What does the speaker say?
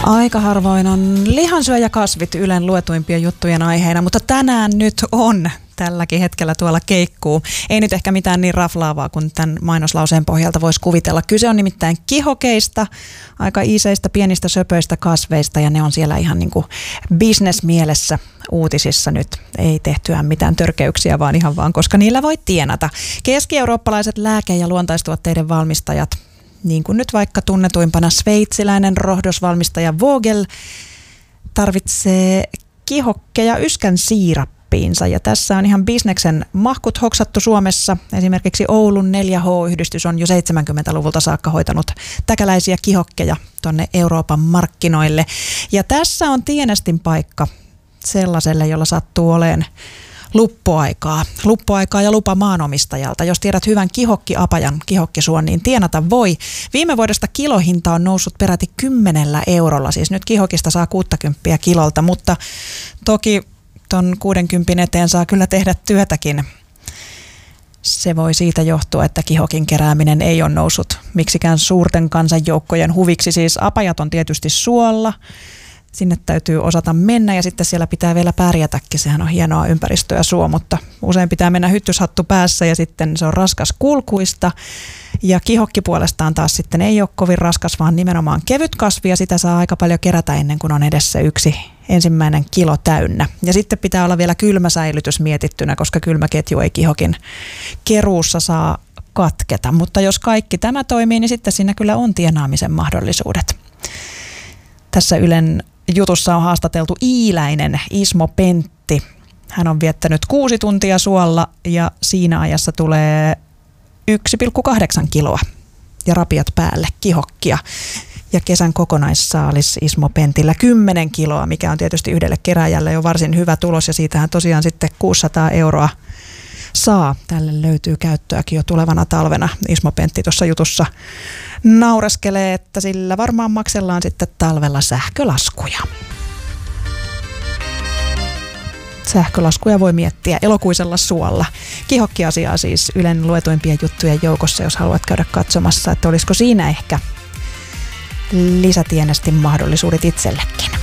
Aika harvoin on lihansyöjäkasvit Ylen luetuimpien juttujen aiheena, mutta tänään nyt on. Tälläkin hetkellä tuolla keikkuu. Ei nyt ehkä mitään niin raflaavaa kuin tämän mainoslauseen pohjalta voisi kuvitella. Kyse on nimittäin kihokeista, aika iiseistä pienistä söpöistä kasveista ja ne on siellä ihan niin kuin business-mielessä uutisissa nyt. Ei tehtyään mitään törkeyksiä, vaan ihan vaan, koska niillä voi tienata. Keski-eurooppalaiset lääke- ja luontaistuotteiden valmistajat, niin kuin nyt vaikka tunnetuimpana sveitsiläinen rohdosvalmistaja Vogel, tarvitsee kihokkeja yskän siirappiinsa. Ja tässä on ihan bisneksen mahkut hoksattu Suomessa. Esimerkiksi Oulun 4H-yhdistys on jo 70-luvulta saakka hoitanut täkäläisiä kihokkeja tuonne Euroopan markkinoille. Ja tässä on tienestin paikka sellaiselle, jolla sattuu olemaan luppuaikaa ja lupa maanomistajalta. Jos tiedät hyvän kihokkiapajan kihokkisuon, niin tienata voi. Viime vuodesta kilohinta on noussut peräti 10 €. Siis nyt kihokista saa 60 kilolta, mutta toki ton 60 eteen saa kyllä tehdä työtäkin. Se voi siitä johtua, että kihokin kerääminen ei ole noussut miksikään suurten kansanjoukkojen huviksi. Siis apajat on tietysti suolla. Sinne täytyy osata mennä ja sitten siellä pitää vielä pärjätäkin. Sehän on hienoa ympäristöä suo, mutta usein pitää mennä hyttyshattu päässä ja sitten se on raskas kulkuista. Ja kihokki puolestaan taas sitten ei ole kovin raskas, vaan nimenomaan kevyt kasvi ja sitä saa aika paljon kerätä ennen kuin on edessä yksi ensimmäinen kilo täynnä. Ja sitten pitää olla vielä kylmäsäilytys mietittynä, koska kylmäketju ei kihokin keruussa saa katketa. Mutta jos kaikki tämä toimii, niin sitten siinä kyllä on tienaamisen mahdollisuudet. Tässä Ylen jutussa on haastateltu iiläinen Ismo Pentti. Hän on viettänyt 6 tuntia suolla ja siinä ajassa tulee 1,8 kiloa ja rapiat päälle kihokkia. Ja kesän kokonaissaalis Ismo Pentillä 10 kiloa, mikä on tietysti yhdelle kerääjälle jo varsin hyvä tulos ja siitähän tosiaan sitten 600 € saa. Tälle löytyy käyttöäkin jo tulevana talvena. Ismo Pentti tuossa jutussa naureskelee, että sillä varmaan maksellaan sitten talvella sähkölaskuja. Sähkölaskuja voi miettiä elokuisella suolla. Kihokkiasiaa siis Ylen luetuimpien juttujen joukossa, jos haluat käydä katsomassa, että olisiko siinä ehkä lisätienestin mahdollisuudet itsellekin.